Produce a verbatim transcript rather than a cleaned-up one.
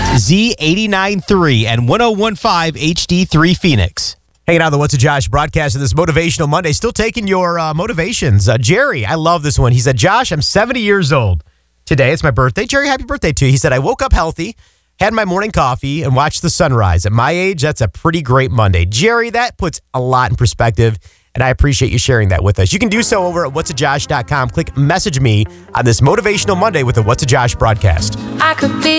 Z eighty-nine point three and one oh one point five H D three Phoenix. Hanging out on the What's a Josh broadcast of this Motivational Monday. Still taking your uh, motivations. Uh, Jerry, I love this one. He said, Josh, I'm seventy years old today. It's my birthday. Jerry, happy birthday to you. He said, I woke up healthy, had my morning coffee, and watched the sunrise. At my age, that's a pretty great Monday. Jerry, that puts a lot in perspective, and I appreciate you sharing that with us. You can do so over at whats a josh dot com. Click message me on this Motivational Monday with the What's a Josh broadcast. I could be